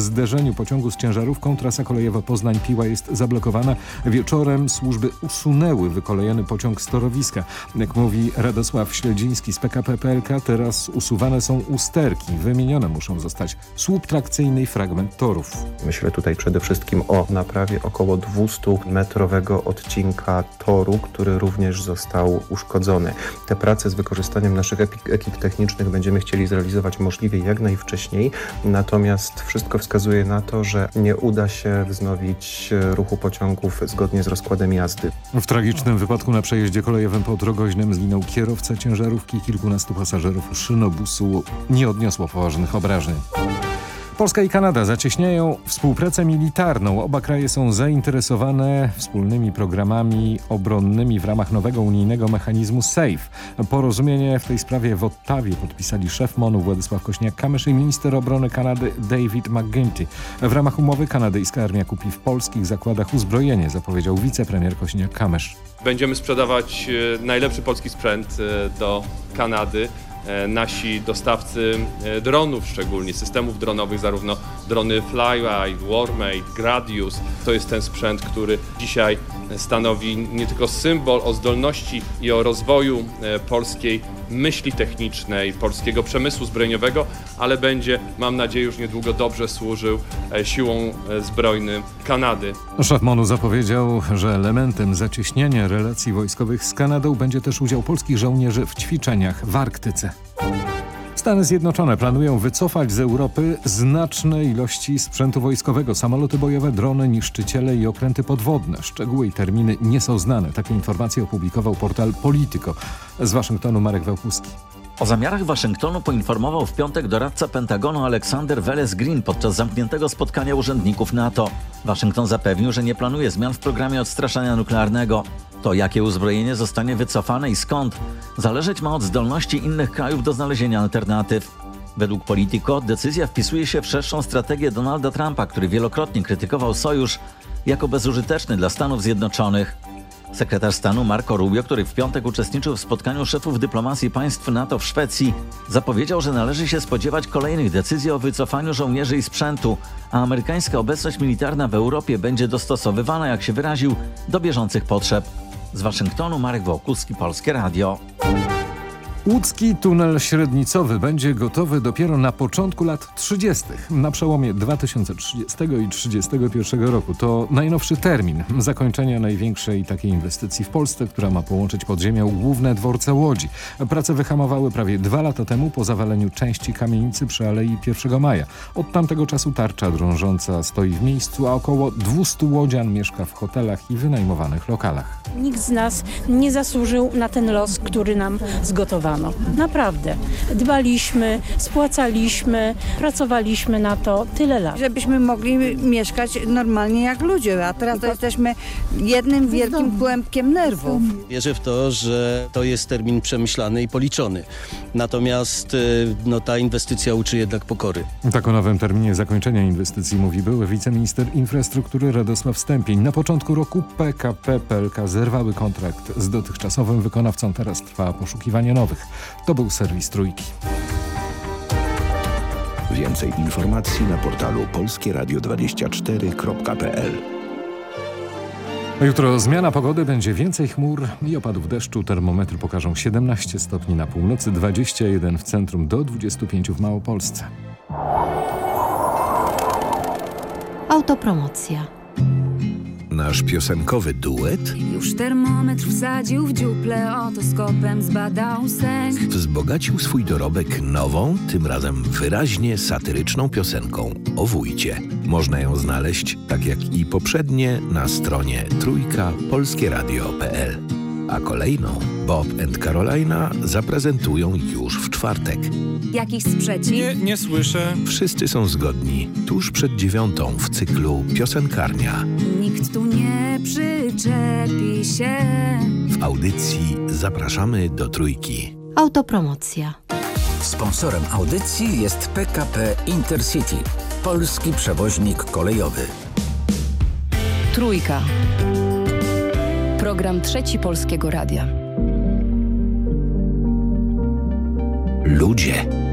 zderzeniu pociągu z ciężarówką trasa kolejowa Poznań-Piła jest zablokowana. Wieczorem służby usunęły wykolejony pociąg z torowiska. Jak mówi Radosław Śledziński z PKP PLK, teraz usuwane są usterki. Wymienione muszą zostać słup trakcyjny i fragment torów. Myślę tutaj przede wszystkim o naprawie około 200-metrowego odcinka toru, który również został uszkodzony. Te prace z wykorzystaniem naszych ekip technicznych będziemy chcieli zrealizować możliwie jak najwcześniej, natomiast wszystko wskazuje na to, że nie uda się wznowić ruchu pociągów zgodnie z rozkładem jazdy. W tragicznym wypadku na przejeździe kolejowym pod Rogoźnem zginął kierowca ciężarówki, kilkunastu pasażerów szynobusu nie odniosło poważnych obrażeń. Polska i Kanada zacieśniają współpracę militarną. Oba kraje są zainteresowane wspólnymi programami obronnymi w ramach nowego unijnego mechanizmu SAFE. Porozumienie w tej sprawie w Ottawie podpisali szef MON-u Władysław Kosiniak-Kamysz i minister obrony Kanady David McGuinty. W ramach umowy kanadyjska armia kupi w polskich zakładach uzbrojenie, zapowiedział wicepremier Kosiniak-Kamysz. Będziemy sprzedawać najlepszy polski sprzęt do Kanady. Nasi dostawcy dronów, szczególnie systemów dronowych, zarówno drony Flyeye, Warmate, Gradius. To jest ten sprzęt, który dzisiaj stanowi nie tylko symbol o zdolności i o rozwoju polskiej myśli technicznej, polskiego przemysłu zbrojeniowego, ale będzie, mam nadzieję, już niedługo dobrze służył siłom zbrojnym Kanady. Szef MON-u zapowiedział, że elementem zacieśniania relacji wojskowych z Kanadą będzie też udział polskich żołnierzy w ćwiczeniach w Arktyce. Stany Zjednoczone planują wycofać z Europy znaczne ilości sprzętu wojskowego. Samoloty bojowe, drony, niszczyciele i okręty podwodne. Szczegóły i terminy nie są znane. Takie informacje opublikował portal Politico. Z Waszyngtonu Marek Wełkuski. O zamiarach Waszyngtonu poinformował w piątek doradca Pentagonu Aleksander Veles-Green podczas zamkniętego spotkania urzędników NATO. Waszyngton zapewnił, że nie planuje zmian w programie odstraszania nuklearnego. To, jakie uzbrojenie zostanie wycofane i skąd, zależeć ma od zdolności innych krajów do znalezienia alternatyw. Według Politico decyzja wpisuje się w szerszą strategię Donalda Trumpa, który wielokrotnie krytykował sojusz jako bezużyteczny dla Stanów Zjednoczonych. Sekretarz stanu Marco Rubio, który w piątek uczestniczył w spotkaniu szefów dyplomacji państw NATO w Szwecji, zapowiedział, że należy się spodziewać kolejnych decyzji o wycofaniu żołnierzy i sprzętu, a amerykańska obecność militarna w Europie będzie dostosowywana, jak się wyraził, do bieżących potrzeb. Z Waszyngtonu Marek Wołkuski, Polskie Radio. Łódzki tunel średnicowy będzie gotowy dopiero na początku lat 30. Na przełomie 2030 i 2031 roku. To najnowszy termin zakończenia największej takiej inwestycji w Polsce, która ma połączyć pod ziemią główne dworce Łodzi. Prace wyhamowały prawie 2 lata temu po zawaleniu części kamienicy przy Alei 1 Maja. Od tamtego czasu tarcza drążąca stoi w miejscu, a około 200 łodzian mieszka w hotelach i wynajmowanych lokalach. Nikt z nas nie zasłużył na ten los, który nam zgotowano. Naprawdę. Dbaliśmy, spłacaliśmy, pracowaliśmy na to tyle lat. Żebyśmy mogli mieszkać normalnie jak ludzie, a teraz to jesteśmy jednym wielkim kłębkiem nerwów. Wierzę w to, że to jest termin przemyślany i policzony. Natomiast ta inwestycja uczy jednak pokory. Tak o nowym terminie zakończenia inwestycji mówi były wiceminister infrastruktury Radosław Stępień. Na początku roku PKP PLK zerwały kontrakt z dotychczasowym wykonawcą. Teraz trwa poszukiwanie nowych. To był serwis Trójki. Więcej informacji na portalu polskieradio24.pl. Jutro zmiana pogody, będzie więcej chmur i opadów deszczu. Termometry pokażą 17 stopni na północy, 21 w centrum, do 25 w Małopolsce. Autopromocja. Nasz piosenkowy duet już termometr wsadził w dziuplę, otoskopem zbadał sęk. wzbogacił swój dorobek nową, tym razem wyraźnie satyryczną piosenką o wójcie. Można ją znaleźć, tak jak i poprzednie, na stronie trójka.polskieradio.pl. A kolejną Bob and Carolina zaprezentują już w czwartek. Jakiś sprzeciw? Nie słyszę. Wszyscy są zgodni, tuż przed 9 w cyklu Piosenkarnia. Nikt tu nie przyczepi się. W audycji zapraszamy do Trójki. Autopromocja. Sponsorem audycji jest PKP Intercity, polski przewoźnik kolejowy. Trójka. Program Trzeci Polskiego Radia. Ludzie.